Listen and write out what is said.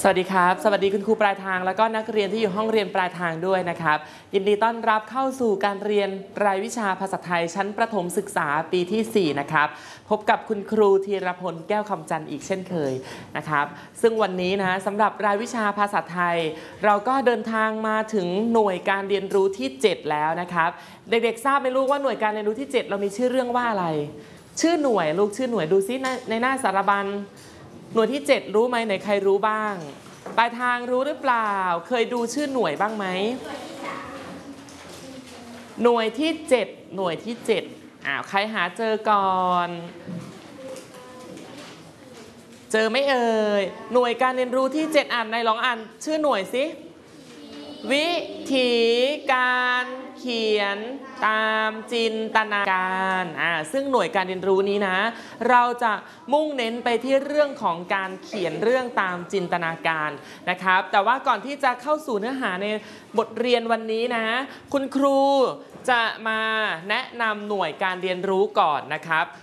สวัสดีครับสวัสดีคุณครูปลายทางแล้วก็นักเรียนที่อยู่ห้องเรียนปลายทางด้วยนะครับยินดีต้อนรับเข้าสู่การเรียนรายวิชาภาษาไทยชั้นประถมศึกษาปีที่4นะครับพบกับคุณครูธีรพลแก้วคำจันทร์อีกเช่นเคยนะครับซึ่งวันนี้นะสำหรับรายวิชาภาษาไทยเราก็เดินทางมาถึงหน่วยการเรียนรู้ที่7แล้วนะครับเด็กๆทราบไหมลูกว่าหน่วยการเรียนรู้ที่7เรามีชื่อเรื่องว่าอะไรชื่อหน่วยลูกชื่อหน่วยดูซิในหน้าสารบัญหน่วยที่7รู้ไหมไหนใครรู้บ้างปลายทางรู้หรือเปล่าเคยดูชื่อหน่วยบ้างไหมหน่วยที่7หน่วยที่7ใครหาเจอก่อนเจอไม่เอ่ยหน่วยการเรียนรู้ที่7ในลองอ่านชื่อหน่วยสิวิธีการเขียนตามจินตนาการซึ่งหน่วยการเรียนรู้นี้นะเราจะมุ่งเน้นไปที่เรื่องของการเขียนเรื่องตามจินตนาการนะครับแต่ว่าก่อนที่จะเข้าสู่เนื้อหาในบทเรียนวันนี้นะคุณครูจะมาแนะนำหน่วยการเรียนรู้ก่อนนะครับ